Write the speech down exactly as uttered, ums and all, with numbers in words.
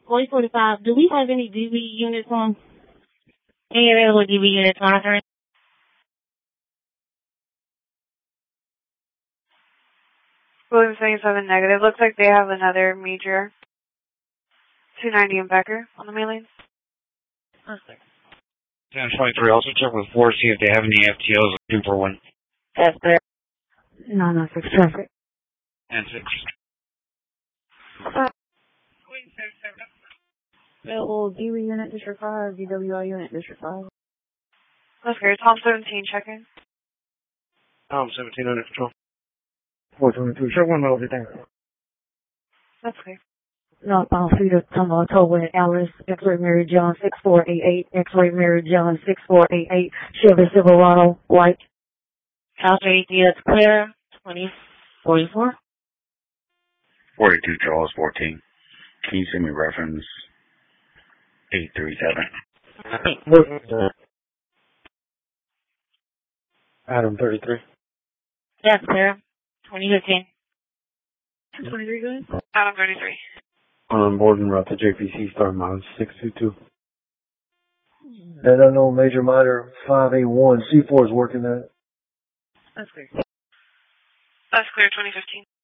forty forty-five, do we have any D V units on? Any available D V units monitoring? Williams seventy-seven negative. Looks like they have another major two ninety and Becker on the main lanes. Okay. ten twenty-three, also check with four, see if they have any F T Os looking for one. That's clear. nine nine six traffic. And six. Uh, available D V unit, District five, D W I unit, District five. That's great. Tom seventeen checking. Tom seventeen under control. four twenty-two, check one over there. That's clear. Northbound Feeder, Tumble, Towing, Alice, X-Ray Mary John six four eight eight, X-Ray Mary John six four eight eight, Chevy Silverado, white. Alpha eight D, that's clear. twenty forty-four. forty-two, Charles fourteen. Can you send me reference eight three seven? Adam thirty-three. That's clear. twenty fifteen. twenty-three good? Adam thirty-three. On board and route to J P C, star miles six two two. That unknown major minor five eight one, C four is working that. That's clear. That's clear, twenty fifteen.